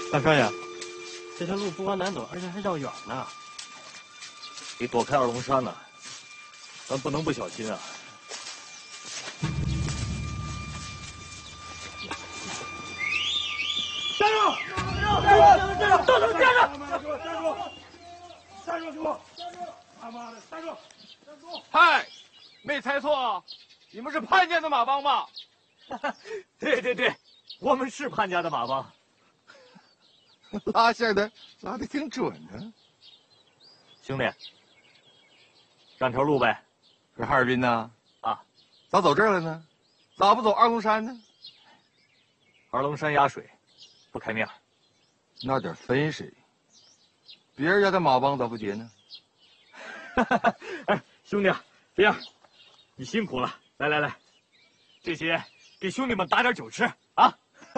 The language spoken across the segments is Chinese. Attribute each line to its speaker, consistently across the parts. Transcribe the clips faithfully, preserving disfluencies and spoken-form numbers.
Speaker 1: 大少爷，这条路不光难走，而且还绕远呢。
Speaker 2: 你躲开二龙山呢，咱不能不小心啊！
Speaker 3: 站住！站住！站住！站住！站住！站住！站住！站住！住！他妈的，站住！站住！
Speaker 4: 嗨，没猜错，你们是潘家的马帮吧？
Speaker 2: 对对对，我们是潘家的马帮。
Speaker 5: 拉线的拉的挺准呢。
Speaker 2: 兄弟，让条路呗。
Speaker 5: 是哈尔滨呐？
Speaker 2: 啊，
Speaker 5: 咋走这儿了呢？咋不走二龙山呢？
Speaker 2: 二龙山压水，不开面。
Speaker 5: 那点分谁？别人家的马帮咋不结呢？
Speaker 2: 哎，兄弟，这样，你辛苦了。来来来，这些给兄弟们打点酒吃啊。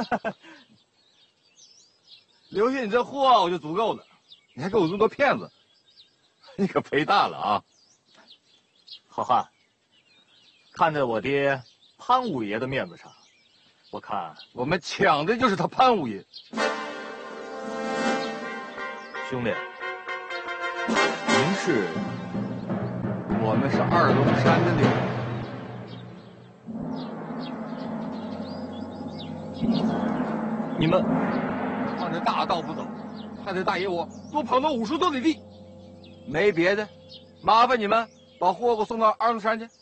Speaker 5: 留下你这货我就足够了，你还给我这么多骗子，你可赔大了啊！
Speaker 2: 好汉，看在我爹潘五爷的面子上，我看
Speaker 5: 我们抢的就是他潘五爷。
Speaker 2: 兄弟，您是？
Speaker 5: 我们是二龙山的领。
Speaker 2: 你们
Speaker 5: 放着大道不走，害得大爷我多跑了五十多里地。没别的，麻烦你们把货给我送到二龙山去。